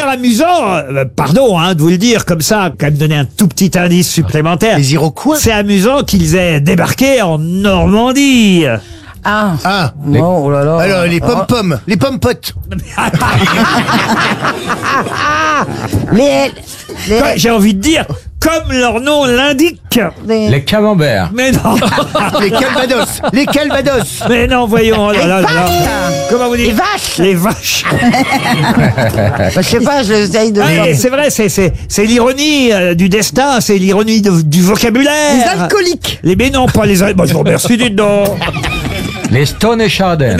amusant, pardon de vous le dire comme ça, quand même donner un tout petit indice supplémentaire. Les Iroquois. C'est amusant qu'ils aient débarqué en Normandie. Ah. Non, oh là là. Alors, les pom-poms, les pommes-potes. J'ai envie de dire, comme leur nom l'indique. Les camemberts. Mais non. Les calvados. Mais non, voyons. Oh là là là là. Comment vous dites? Les vaches. Les vaches. Je sais pas, je essaye de... Ouais, c'est vrai, c'est l'ironie du destin, c'est l'ironie du vocabulaire. Les alcooliques. Mais non, pas les... Bon, je vous remercie, dites donc. Les Stone et Chardin.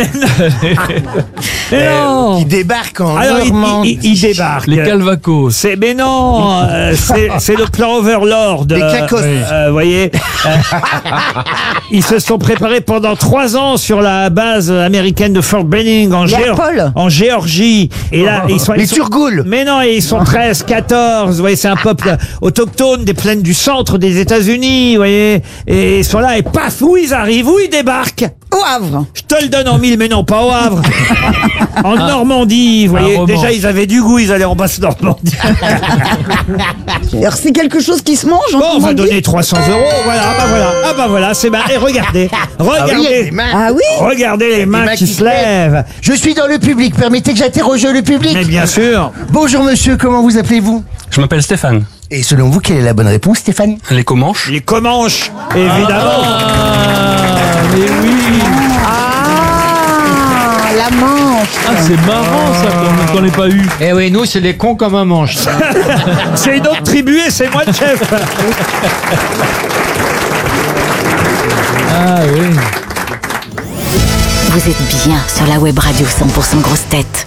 Non. Qui débarquent en Alors, Normandie. ils débarquent. Les Calvacos. Mais non, c'est le plan Overlord. Les Clacos. Voyez, ils se sont préparés pendant 3 ans sur la base américaine de Fort Benning en Géorgie. Et là, Les Turgoules. Mais non, ils sont 13, 14. Vous voyez, c'est un peuple autochtone des plaines du centre des États-Unis. Vous voyez, et ils sont là et paf, où ils arrivent, où ils débarquent. Au Havre. Je te le donne en 1000, mais non, pas au Havre. En Normandie, vous voyez. Déjà, ils avaient du goût, ils allaient en basse Normandie. Alors, c'est quelque chose qui se mange en Bon, on va Normandie. donner 300 €. Voilà, ah bah voilà, c'est et regardez, les mains. Ah oui. regardez les mains qui se lèvent. Je suis dans le public. Permettez que j'interroge le public. Mais bien sûr. Bonjour monsieur, comment vous appelez-vous? Je m'appelle Stéphane. Et selon vous, quelle est la bonne réponse, Stéphane? Les Comanches. Les Comanches, évidemment. Mais oui. Ah, la Manche. Ah, c'est marrant ça qu'on n'ait pas eu. Eh oui, nous, c'est les cons comme un manche. C'est une autre tribu et c'est moi le chef. Ah oui. Vous êtes bien sur la web radio 100% grosses têtes.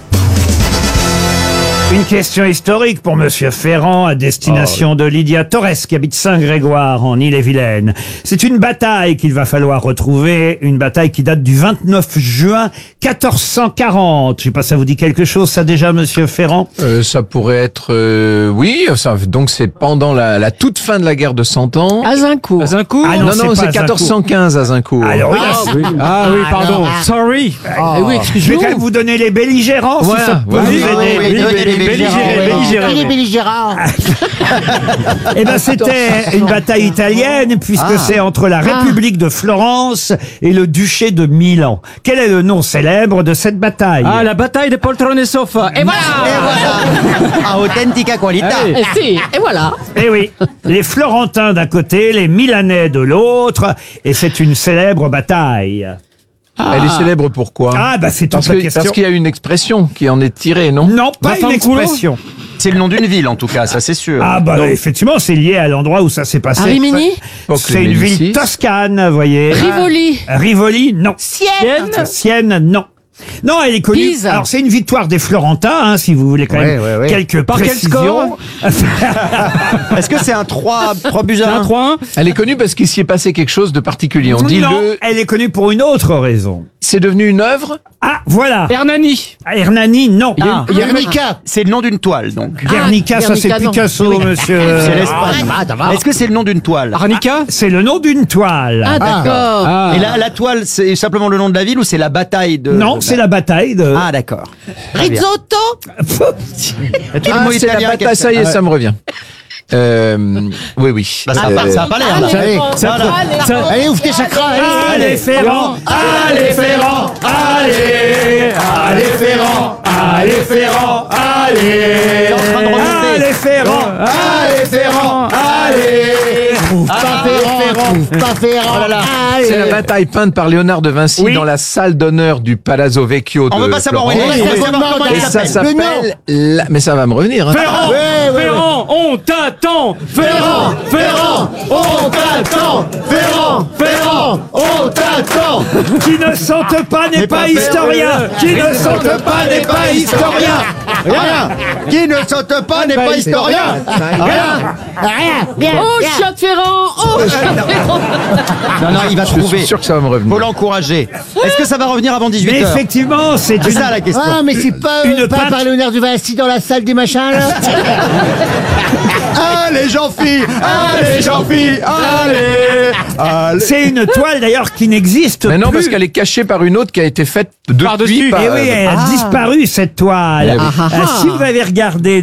Une question historique pour Monsieur Ferrand à destination de Lydia Torres qui habite Saint-Grégoire en Île-et-Vilaine. C'est une bataille qu'il va falloir retrouver, une bataille qui date du 29 juin 1440. Je sais pas, ça vous dit quelque chose ça déjà, Monsieur Ferrand? Ça pourrait être... oui, donc c'est pendant la toute fin de la guerre de 100 ans. Azincourt. Azincourt. Ah Non, c'est c'est pas 1415 à Azincourt. Alors, Pardon. Sorry. Eh oui, je vais quand même vous donner les belligérants si Voilà, ça peut voilà. vous aider. Belligérant. Eh ben, c'était une bataille italienne puisque c'est entre la République de Florence et le duché de Milan. Quel est le nom célèbre de cette bataille? Ah, la bataille de poltrone et sofa. Et voilà. A autentica qualità. Allez. Si, et voilà. Eh oui, les Florentins d'un côté, les Milanais de l'autre, et c'est une célèbre bataille. Elle est célèbre pourquoi? Ah bah c'est toute la question. Parce qu'il y a une expression qui en est tirée, non? Non, pas une Vaffanculo. expression. C'est le nom d'une ville en tout cas, ça c'est sûr. Ah bah effectivement, c'est lié à l'endroit où ça s'est passé. Rimini. C'est une ville Médicis. toscane, vous voyez. Rivoli. Rivoli, non. Sienne. Sienne, non. Non, elle est connue. Pise. Alors c'est une victoire des Florentins, si vous voulez quand même ouais. quelques Par quel précisions. Est-ce que c'est un 3 buts à 1? 3-1. Elle est connue parce qu'il s'y est passé quelque chose de particulier. On dit Non, elle est connue pour une autre raison. c'est devenu une œuvre. Ah, voilà. Hernani. Hernani, non. Guernica. C'est le nom d'une toile donc. Guernica, ça c'est Guernica, non. Picasso, monsieur. C'est l'Espagne. Est-ce que c'est le nom d'une toile? Arnica. C'est le nom d'une toile. Ah, d'accord. Ah. Et la toile c'est simplement le nom de la ville ou c'est la bataille de... Non, c'est la bataille de... Ah d'accord. Très bien. Risotto. Et tous les mots C'est la italiens, bataille, ça y est, ça me revient. Oui. Bah, ça a pas l'air là. Allez, ouvre tes chakras. Allez Ferrand, allez Ferrand, allez, allez Ferrand, allez Ferrand, allez, allez Ferrand, allez Ferrand, allez. Pas Ferrand. Oh là là. C'est la bataille peinte par Léonard de Vinci Oui. dans la salle d'honneur du Palazzo Vecchio de On veut pas savoir où il Florence. est. On veut savoir comment Et il ça s'appelle. s'appelle... Mais ça va me revenir. Hein. Ferrand. Ferrand. On t'attend. Ferrand. Ferrand. On t'attend. Ferrand. Ferrand. On t'attend. Qui ne sente pas n'est pas historien. Qui ne sente pas n'est pas historien. Rien. Qui ne saute pas n'est pas historien. Oh, chien de Ferrand. Oh, chien de Ferrand. Non, il va Je suis trouver. sûr que ça va me revenir. Faut l'encourager. Est-ce que ça va revenir avant Mais 18h? effectivement, c'est C'est une... ça la question. Ah, mais c'est pas, Une pas pâte. par Léonard de Vinci dans la salle des machins, là. Allez Jean-Phi. Allez Jean-Phi. Allez. C'est une toile d'ailleurs qui n'existe Mais non, plus. parce qu'elle est cachée par une autre qui a été faite depuis Par-dessus. par... Eh oui, elle a disparu cette toile. Eh oui. Si vous avez regardé